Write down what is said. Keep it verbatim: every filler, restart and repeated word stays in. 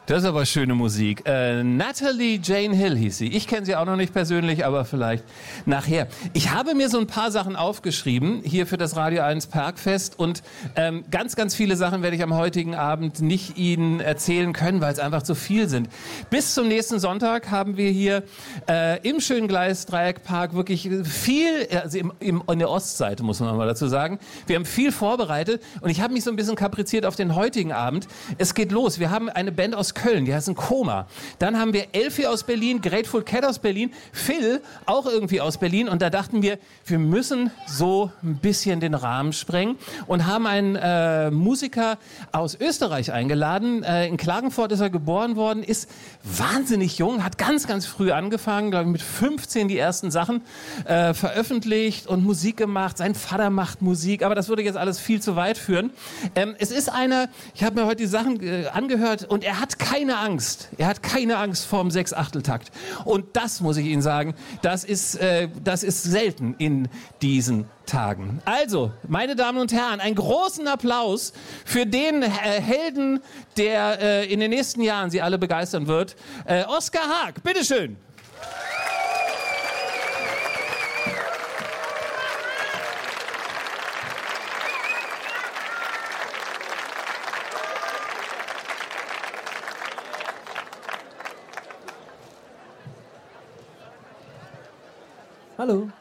Das ist aber schöne Musik. Äh, Natalie Jane Hill hieß sie. Ich kenne sie auch noch nicht persönlich, aber vielleicht nachher. Ich habe mir so ein paar Sachen aufgeschrieben, hier für das Radio eins Parkfest. Und ähm, ganz, ganz viele Sachen werde ich am heutigen Abend nicht Ihnen erzählen können, weil es einfach zu viel sind. Bis zum nächsten Sonntag haben wir hier äh, im schönen Gleisdreieckpark wirklich viel, also im, im, in der Ostseite muss man mal dazu sagen, wir haben viel vorbereitet. Und ich habe mich so ein bisschen kapriziert auf den heutigen Abend. Es geht los. Wir haben eine Band aus Köln, die heißt ein Koma. Dann haben wir Elfie aus Berlin, Grateful Cat aus Berlin, Phil auch irgendwie aus Berlin. Und da dachten wir, wir müssen so ein bisschen den Rahmen sprengen und haben einen äh, Musiker aus Österreich eingeladen. Äh, in Klagenfurt ist er geboren worden, ist wahnsinnig jung, hat ganz, ganz früh angefangen, glaube ich mit fünfzehn die ersten Sachen äh, veröffentlicht und Musik gemacht. Sein Vater macht Musik, aber das würde jetzt alles viel zu weit führen. Ähm, es ist einer, ich habe mir heute die Sachen äh, angehört und er hat keine Angst. Er hat keine Angst vorm Sechs-Achtel-Takt. Und das muss ich Ihnen sagen, das ist, äh, das ist selten in diesen Tagen. Also, meine Damen und Herren, einen großen Applaus für den äh, Helden, der äh, in den nächsten Jahren Sie alle begeistern wird. Äh, Oskar Haag, bitteschön. Hallo.